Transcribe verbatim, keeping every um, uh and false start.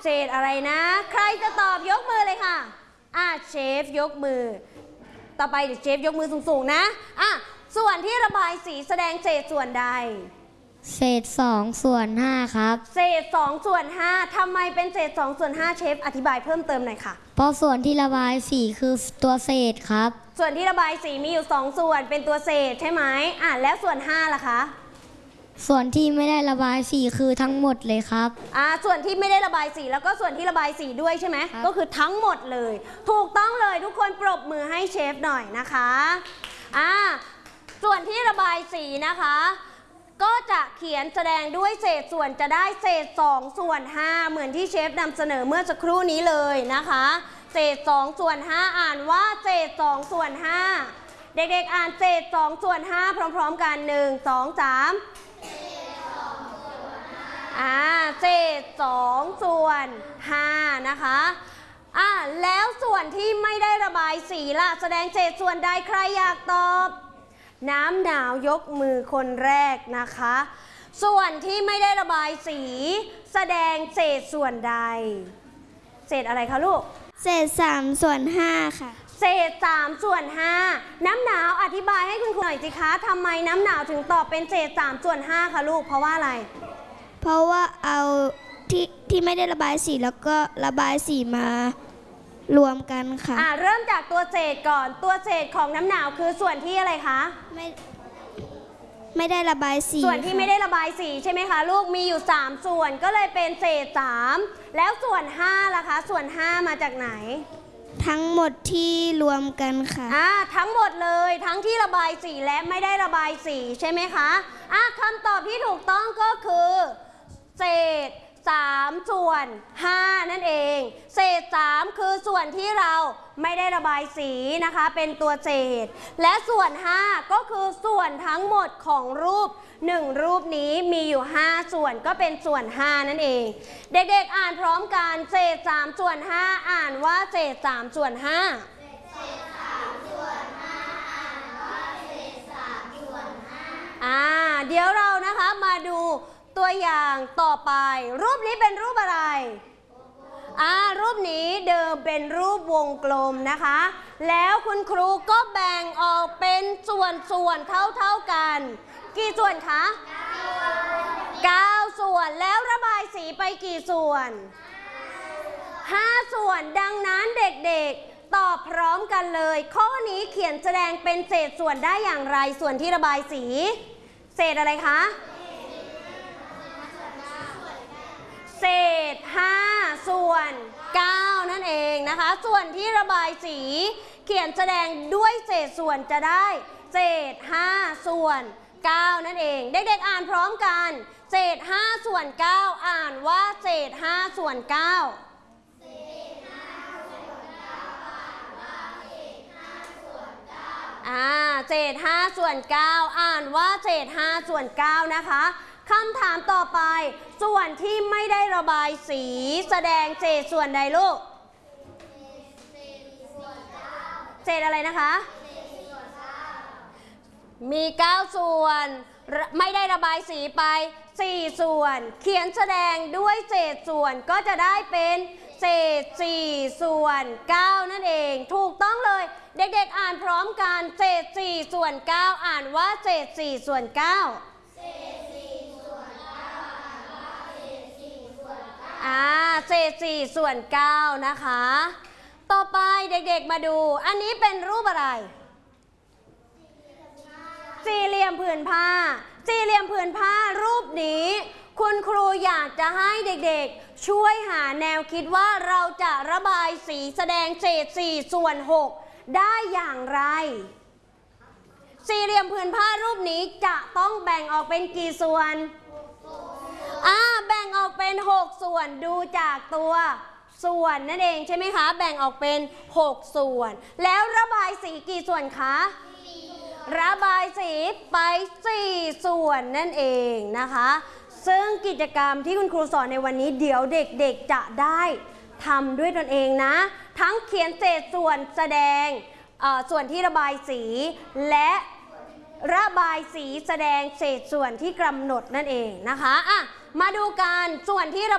เศษอะไรนะใครจะตอบยกมือเลยค่ะอ่ะเชฟยกมือต่อไปเดี๋ยวเชฟยกมือสูงๆนะอ่ะส่วนที่ระบายสีแสดงเศษส่วนใดเศษสองส่วนห้าครับเศษสองส่วนห้าทำไมเป็นเศษสองส่วนห้าเชฟอธิบายเพิ่มเติมหน่อยค่ะเพราะส่วนที่ระบายสีคือตัวเศษครับส่วนที่ระบายสีมีอยู่สองส่วนเป็นตัวเศษใช่ไหมอ่ะแล้วส่วนห้าล่ะคะส่วนที่ไม่ได้ระบายสีคือทั้งหมดเลยครับอ่าส่วนที่ไม่ได้ระบายสีแล้วก็ส่วนที่ระบายสีด้วยใช่ไหมก็คือทั้งหมดเลยถูกต้องเลยทุกคนปรบมือให้เชฟหน่อยนะคะอ่าส่วนที่ระบายสีนะคะก็จะเขียนแสดงด้วยเศษส่วนจะได้เศษสองส่วนห้าเหมือนที่เชฟนำเสนอเมื่อสักครู่นี้เลยนะคะเศษสองส่วนห้าอ่านว่าเศษสองส่วนห้าเด็กๆอ่านเศษสองส่วนห้าพร้อมๆกันหนึ่ง สอง สามอ่าเศษสองส่วนห้านะคะอ่าแล้วส่วนที่ไม่ได้ระบายสีล่ะแสดงเศษส่วนใดใครอยากตอบน้ำหนาวยกมือคนแรกนะคะส่วนที่ไม่ได้ระบายสีแสดงเศษส่วนใดเศษอะไรคะลูกเศษสามส่วนห้าค่ะเศษสามส่วนห้าน้ำหนาวอธิบายให้คุณครูหน่อยสิคะทำไมน้ำหนาวถึงตอบเป็นเศษสามส่วนห้าคะลูกเพราะว่าอะไรเพราะว่าเอาที่ที่ไม่ได้ระบายสีแล้วก็ระบายสีมารวมกันค่ะอ่าเริ่มจากตัวเศษก่อนตัวเศษของน้ำหนาวคือส่วนที่อะไรคะไม่ไม่ได้ระบายสีส่วนที่ไม่ได้ระบายสีใช่ไหมคะลูกมีอยู่สามส่วนก็เลยเป็นเศษสามแล้วส่วนห้าล่ะคะส่วนห้ามาจากไหนทั้งหมดที่รวมกันค่ะอ่าทั้งหมดเลยทั้งที่ระบายสีและไม่ได้ระบายสีใช่ไหมคะอ่าคำตอบที่ถูกต้องก็คือเศษสามส่วนห้านั่นเองเศษสามคือส่วนที่เราไม่ได้ระบายสีนะคะเป็นตัวเศษและส่วนห้าก็คือส่วนทั้งหมดของรูปหนึ่งรูปนี้มีอยู่ห้าส่วนก็เป็นส่วนห้านั่นเองเด็กๆอ่านพร้อมกันเศษสามส่วนห้าอ่านว่าเศษสามส่วนห้าอ่าเดี๋ยวเรานะคะมาดูตัวอย่างต่อไปรูปนี้เป็นรูปอะไรอ่ารูปนี้เดิมเป็นรูปวงกลมนะคะแล้วคุณครูก็แบ่งออกเป็นส่วนๆเท่าๆกันกี่ส่วนคะเก้าส่วนแล้วระบายสีไปกี่ส่วนห้าส่วนดังนั้นเด็กๆตอบพร้อมกันเลยข้อนี้เขียนแสดงเป็นเศษส่วนได้อย่างไรส่วนที่ระบายสีเศษอะไรคะเศษห้าส่วนเก้านั่นเองนะคะส่วนที่ระบายสีเขียนแสดงด้วยเศษส่วนจะได้เศษห้าส่วนเก้านั่นเองเด็กๆอ่านพร้อมกันเศษห้าส่วนเก้าอ่านว่าเศษห้าส่วนเก้าอ่าเศษห้าส่วนเก้าอ่านว่าเศษห้าส่วนเก้านะคะคำถามต่อไปส่วนที่ไม่ได้ระบายสีแสดงเศษส่วนใดลูกเศษอะไรนะคะมีเก้าส่วนไม่ได้ระบายสีไปสี่ส่วนเขียนแสดงด้วยเศษส่วนก็จะได้เป็นเศษสี่ส่วนเก้านั่นเองถูกต้องเลยเด็กๆอ่านพร้อมกันเศษสี่ส่วนเก้าอ่านว่าเศษสี่ส่วนเก้าอ่าเศษสี่ส่วนเก้านะคะต่อไปเด็กๆมาดูอันนี้เป็นรูปอะไรสี่เหลี่ยมผืนผ้าสี่เหลี่ยมผืนผ้ารูปนี้คุณครูอยากจะให้เด็กๆช่วยหาแนวคิดว่าเราจะระบายสีแสดงเศษสี่ส่วนหกได้อย่างไรสี่เหลี่ยมผืนผ้ารูปนี้จะต้องแบ่งออกเป็นกี่ส่วนอ่าแบ่งออกเป็นหกส่วนดูจากตัวส่วนนั่นเองใช่ไหมคะแบ่งออกเป็นหกส่วนแล้วระบายสีกี่ส่วนคะระบายสีไปสี่ส่วนนั่นเองนะคะซึ่งกิจกรรมที่คุณครูสอนในวันนี้เดี๋ยวเด็กๆจะได้ทำด้วยตนเองนะทั้งเขียนเศษส่วนแสดงส่วนที่ระบายสีและระบายสีแสดงเศษส่วนที่กำหนดนั่นเองนะคะอ่ะมาดูกันส่วนที่ระ